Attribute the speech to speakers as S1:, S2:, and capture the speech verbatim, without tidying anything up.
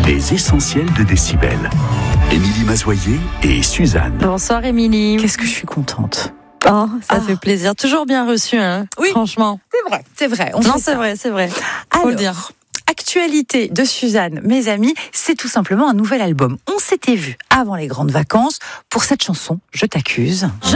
S1: Les essentiels de Décibel. Émilie Mazoyer et Suzanne.
S2: Bonsoir Émilie.
S3: Qu'est-ce que je suis contente.
S2: Oh, ça
S3: Ah.
S2: fait plaisir. Toujours bien reçu, hein.
S3: Oui.
S2: Franchement.
S3: C'est vrai, c'est vrai. On
S2: Non,
S3: fait
S2: c'est
S3: ça.
S2: vrai, c'est vrai. Faut
S3: Alors,
S2: le dire.
S3: actualité de Suzanne, mes amis, c'est tout simplement un nouvel album. On s'était vu avant les grandes vacances pour cette chanson, Je t'accuse.